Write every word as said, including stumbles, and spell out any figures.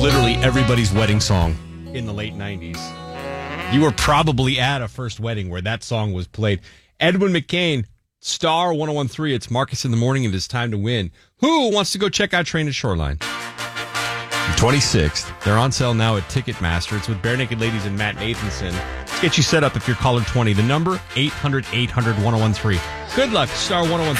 literally everybody's wedding song in the late nineties. You were probably at a first wedding where that song was played. Edwin McCain, Star one oh one three. It's Marcus in the Morning, and it's time to win. Who wants to go check out Train to Shoreline? twenty-sixth. They're on sale now at Ticketmaster. It's with Bare Naked Ladies and Matt Nathanson. Let's get you set up if you're caller twenty. The number, eight hundred eight hundred ten thirteen. Good luck, Star one oh one three.